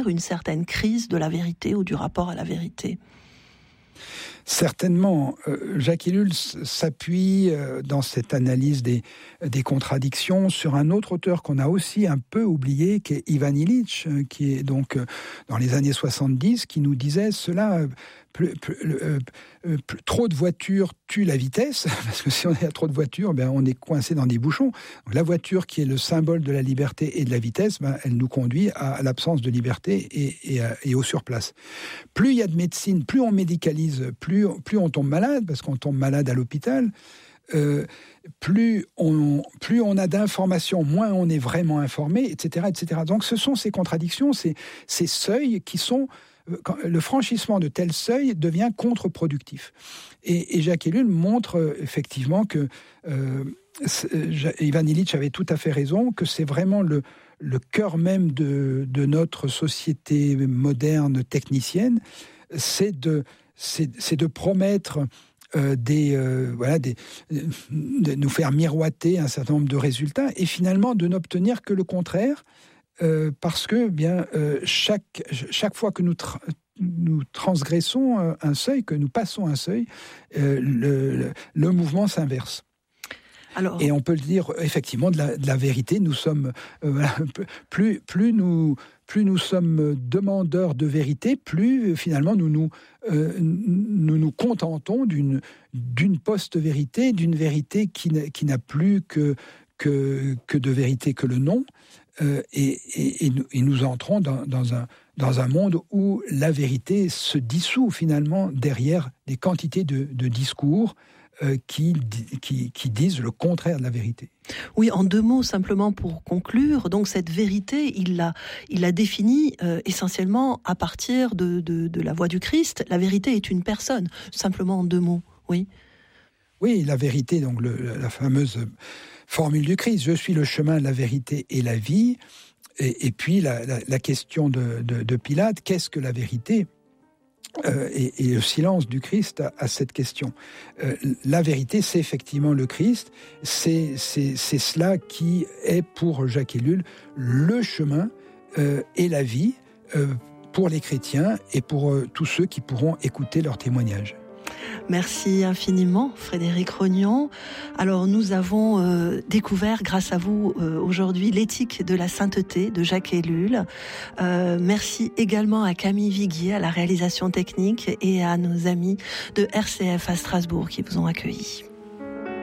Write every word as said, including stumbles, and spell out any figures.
décrire une certaine crise de la vérité ou du rapport à la vérité ? Certainement, euh, Jacques Ellul s'appuie euh, dans cette analyse des, des contradictions sur un autre auteur qu'on a aussi un peu oublié, qui est Ivan Illich, euh, qui est donc euh, dans les années soixante-dix, qui nous disait cela. Euh, Plus, plus, euh, euh, plus, trop de voitures tue la vitesse, parce que si on a trop de voitures, ben on est coincé dans des bouchons. Donc la voiture, qui est le symbole de la liberté et de la vitesse, ben elle nous conduit à l'absence de liberté et, et, et au surplace. Plus il y a de médecine, plus on médicalise, plus, plus on tombe malade, parce qu'on tombe malade à l'hôpital. Euh, plus on, plus on a d'informations, moins on est vraiment informé, et cetera, et cetera. Donc ce sont ces contradictions, ces, ces seuils qui sont... Le franchissement de tels seuils devient contre-productif. Et, et Jacques Ellul montre euh, effectivement que euh, Ivan Illich avait tout à fait raison, que c'est vraiment le, le cœur même de, de notre société moderne technicienne, c'est de, c'est, c'est de promettre euh, des, euh, voilà, des, de nous faire miroiter un certain nombre de résultats et finalement de n'obtenir que le contraire. Euh, parce que bien euh, chaque chaque fois que nous tra- nous transgressons euh, un seuil, que nous passons un seuil, euh, le, le, le mouvement s'inverse. Alors... Et on peut le dire effectivement de la, de la vérité. Nous sommes euh, plus plus nous plus nous sommes demandeurs de vérité, plus finalement nous nous euh, nous nous contentons d'une d'une post-vérité, d'une vérité qui n'a, qui n'a plus que que que de vérité que le nom. Euh, et, et, et, nous, et nous entrons dans, dans, un, dans un monde où la vérité se dissout finalement derrière des quantités de, de discours euh, qui, qui, qui disent le contraire de la vérité. Oui, en deux mots simplement pour conclure, donc cette vérité, il l'a, il l'a définie euh, essentiellement à partir de, de, de la voix du Christ. La vérité est une personne, simplement en deux mots, oui. Oui, la vérité, donc le, la fameuse formule du Christ, je suis le chemin, la vérité et la vie. Et, et puis la, la, la question de, de, de Pilate, qu'est-ce que la vérité ? euh, et, et le silence du Christ à, à cette question. Euh, la vérité, c'est effectivement le Christ, c'est, c'est, c'est cela qui est pour Jacques Ellul le chemin euh, et la vie euh, pour les chrétiens et pour euh, tous ceux qui pourront écouter leur témoignage. Merci infiniment, Frédéric Rognon. Alors, nous avons euh, découvert, grâce à vous, euh, aujourd'hui, l'éthique de la sainteté de Jacques Ellul. Euh, merci également à Camille Viguier, à la réalisation technique, et à nos amis de R C F à Strasbourg qui vous ont accueillis.